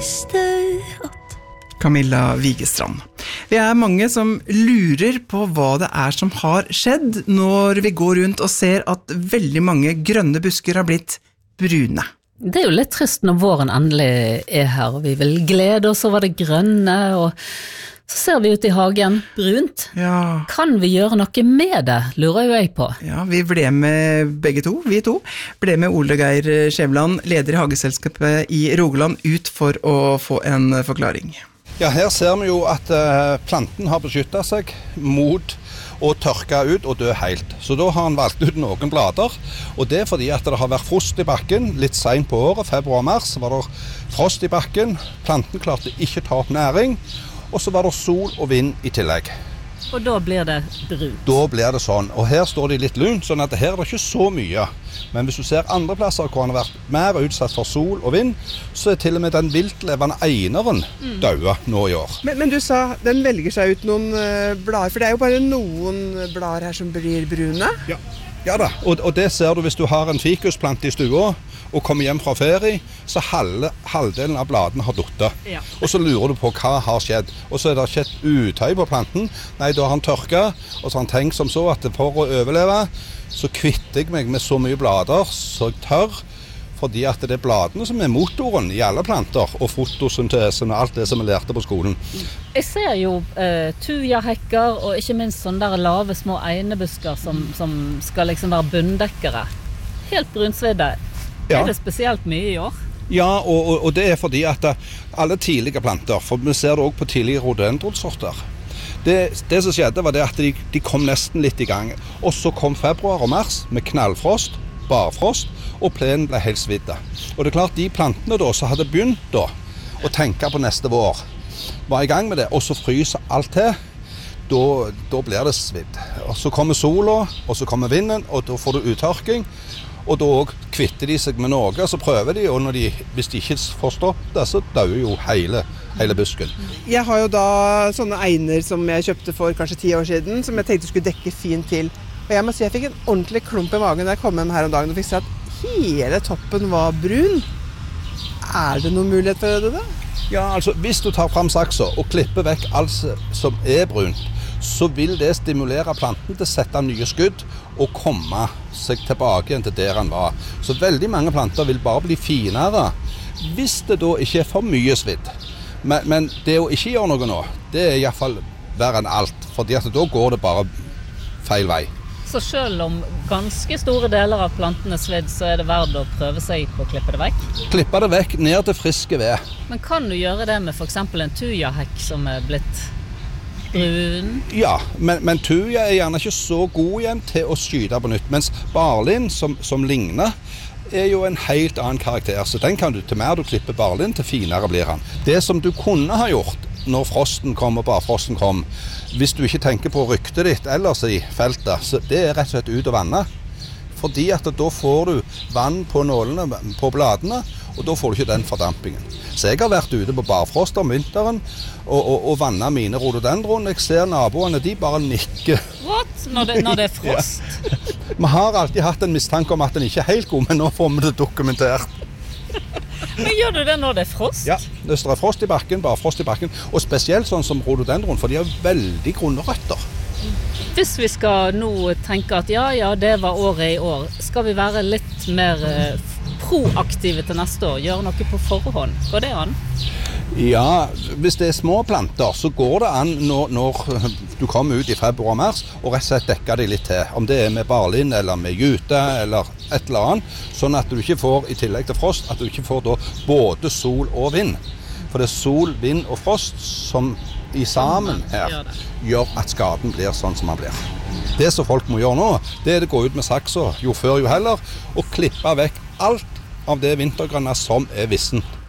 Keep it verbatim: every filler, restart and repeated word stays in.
visste at Camilla Vigestrand. Vi er mange som lurer på hva det er som har skjedd når vi går rundt og ser at veldig mange grønne busker har blitt brune. Det er jo litt trist når våren endelig er her, og vi vil glede oss over det grønne, og så ser vi ut i hagen, brunt. Ja. Kan vi gjøre noe med det, lurer jo jeg på. Ja, vi ble med begge to, vi to, ble med Ole Geir Skjæveland, leder i Hageselskapet i Rogaland, ut for å få en forklaring. Ja, her ser vi jo at uh, planten har beskyttet seg mot å tørke ut og dø helt. Så da har han valgt ut noen blader, og det er fordi at det har vært frost i bakken litt sent på året, februar-mars, var det frost i bakken, planten klarte ikke ta opp næring, og så var det sol og vind i tillegg. Og da blir det brunt. Da blir det sånn, og her står de litt lunt, sånn at her er det ikke så mye. Men hvis du ser andre plasser hvor han har vært mer utsatt for sol og vind, så er til og med den viltlevende eineren mm. døde nå i år. Men, men du sa, den velger seg ut noen uh, blader, for det er jo bare noen blader her som blir brune. Ja, ja da, og, og det ser du hvis du har en fikusplante i stua, og kommer hjem fra ferie, så halve, halvdelen av bladene har duttet. Ja. Og så lurer du på hva har skjedd. Og så er det ikke et utøy på planten. Nei, da har han tørket, og så har han tenkt som så at for å overleve, så kvitter jeg meg med så mye blader, så jeg tør, fordi at det er bladene som er motoren i alle planter, og fotosyntesen og alt det som vi lærte på skolen. Jeg ser jo eh, tujahekker, og ikke minst sånne der lave små einebusker som, som skal liksom være bunndekkere. Helt brunsvidde. Ja. Er det spesielt mye i år? Ja, og, og, og det er fordi at alle tidlige planter, for vi ser det også på tidlige rhododendronsorter, det, det som skjedde var det at de, de kom nesten litt i gang. Og så kom februar og mars med knallfrost, barfrost, og plenen ble helt svidde. Og det er klart, de plantene da, som hadde begynt da, å tenke på neste vår, var i gang med det, og så fryser alt til, da, da blir det svidd. Og så kommer sola, og så kommer vinden, og da får du uttørking, og da kvitter de seg med noe, så prøver de, og når de, hvis de ikke får stoppet det, så dør jo hele, hele busken. Jeg har jo da sånne einer som jeg kjøpte for kanskje ti år siden, som jeg tenkte skulle dekke fint til. Og jeg må si, jeg fikk en ordentlig klump i magen da jeg kom hjem her om dagen, og fikk se at hele toppen var brun. Er det noen mulighet for å gjøre det? Ja, altså, hvis du tar frem saksa og klipper vekk alt som er brunt, så vil det stimulere planten til å sette nye skudd og komme seg tilbake igjen til der han var. Så veldig mange planter vil bare bli finere hvis det da ikke er for mye svidd. Men, men det å ikke gjøre noe nå, det er i hvert fall verre enn alt, fordi at da går det bare feil vei. Så selv om ganske store deler av planten er svidd, så er det verdt å prøve seg på å klippe det vekk? Klippe det vekk ned til friske ved. Men kan du gjøre det med for eksempel en tujahekk som er blitt brun? Ja, men, men tuja er gjerne ikke så god igjen til å skyte på nytt, mens barlind, som, som ligner, er jo en helt annen karakter, så den kan du, til mer du klipper barlind, til finere blir han. Det som du kunne ha gjort når frosten kom og barfrosten kom, hvis du ikke tenker på ryktet ditt ellers i feltet, så det er rett og slett ut å vanne. Fordi at da får du vann på nålene, på bladene, og da får du ikke den fordampingen. Så jeg har vært ute på barfrost om vinteren og, og, og vannet mine rhododendron. Jeg ser naboene, de bare nikker. What? Når det, når det er frost? Ja. Vi har alltid hatt en mistanke om at den ikke er helt god, men nå får vi det dokumentert. Men gjør du det når det er frost? Ja, hvis det er frost i bakken, bare frost i bakken. Og spesielt sånn som rhododendron, for de har veldig grunne røtter. Hvis vi skal nå tenke at ja, ja, det var året i år, skal vi være litt mer eh, proaktive til neste år, gjøre noe på forhånd? Går det an? Ja, hvis det er små planter, så går det an når, når du kommer ut i februar-mars, og rett og slett dekker de litt til. Om det er med barlind, eller med jute, eller et eller annet, sånn at du ikke får, i tillegg til frost, at du ikke får da både sol og vind. For det er sol, vind og frost som i sammen her gjør at skaden blir sånn som den blir. Det som folk må gjøre nå, det er å gå ut med saksa, jo før jo heller, og klippe vekk alt av det vintergrønne som er vissen.